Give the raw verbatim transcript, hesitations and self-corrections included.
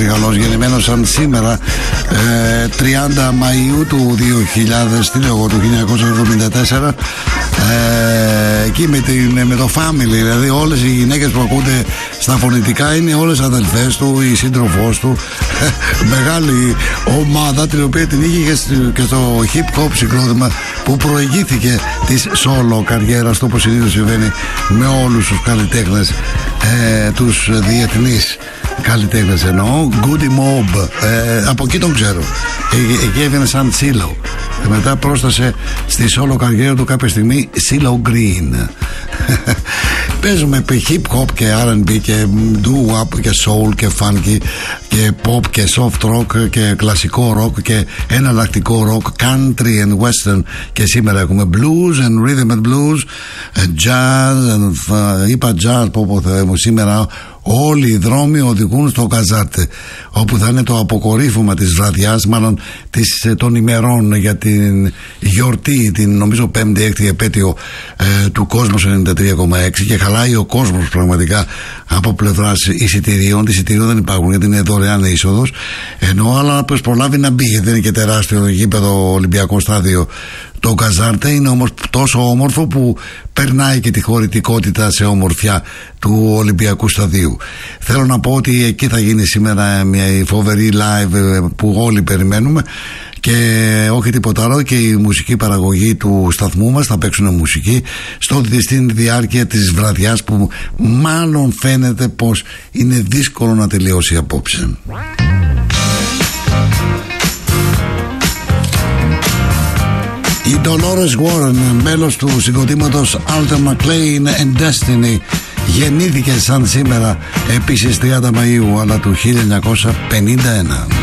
Γαλλός, γεννημένος σαν σήμερα ε, τριάντα Μαΐου του δύο χιλιάδες, τι λέω εγώ, του χίλια εννιακόσια εβδομήντα τέσσερα, ε, εκεί με, την, με το Family, δηλαδή όλες οι γυναίκες που ακούνται στα φωνητικά είναι όλες αδελφές του, η σύντροφός του. Μεγάλη ομάδα, την οποία την είχε και στο hip hop συγκρότημα που προηγήθηκε της solo καριέρας, όπως συνήθως συμβαίνει με όλους τους καλλιτέχνες, ε, τους διεθνείς καλλιτέχνες εννοώ. Goody Mob, ε, από εκεί τον ξέρω, ε, εκεί έβγαινε σαν Τσίλο, μετά πρόστασε στη solo καριέρα του κάποια στιγμή CeeLo Green. Παίζουμε hip hop και αρ εντ μπι και doo-wop και soul και funky και pop και soft rock και κλασικό rock και εναλλακτικό rock, country and western, και σήμερα έχουμε blues and rhythm and blues, jazz and, uh, είπα jazz, πω πω Θεέ μου, σήμερα όλοι οι δρόμοι οδηγούν στο Καζάρτε, όπου θα είναι το αποκορύφωμα της βραδιάς, μάλλον της, των ημερών για την γιορτή, την νομίζω πέμπτη έκτη επέτειο ε, του Κόσμος ενενήντα τρία κόμμα έξι, και χαλάει ο κόσμος πραγματικά από πλευράς εισιτηρίων. Τα εισιτήρια δεν υπάρχουν γιατί είναι δωρεάν είσοδος, ενώ αλλά να προλάβει να μπει, γιατί δεν είναι και τεράστιο γήπεδο, Ολυμπιακό στάδιο το Καζάρτε. Είναι όμως τόσο όμορφο που περνάει και τη χωρητικότητα σε ομορφιά του Ολυμπιακού σταδίου. Θέλω να πω ότι εκεί θα γίνει σήμερα μια φοβερή live που όλοι περιμένουμε, και όχι τίποτα άλλο, και η μουσική παραγωγή του σταθμού μας θα παίξουν μουσική στο, στην διάρκεια της βραδιάς, που μάλλον φαίνεται πως είναι δύσκολο να τελειώσει απόψε. Η Dolores Warren, μέλος του συγκροτήματος Alter McLean and Destiny, γεννήθηκε σαν σήμερα επίσης τριάντα Μαΐου αλλά του χίλια εννιακόσια πενήντα ένα.